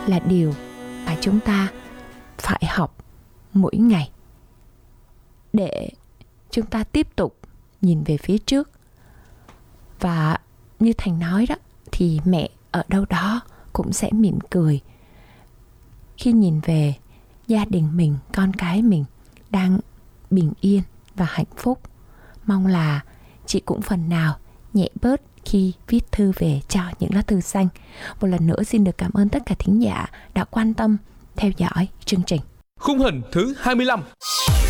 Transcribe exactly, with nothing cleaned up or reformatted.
là điều mà chúng ta phải học mỗi ngày để chúng ta tiếp tục nhìn về phía trước. Và như Thành nói đó, thì mẹ ở đâu đó cũng sẽ mỉm cười khi nhìn về gia đình mình, con cái mình đang bình yên và hạnh phúc. Mong là chị cũng phần nào nhẹ bớt khi viết thư về cho những lá thư xanh. Một lần nữa xin được cảm ơn tất cả thính giả đã quan tâm theo dõi chương trình. Khung hình thứ hai mươi lăm.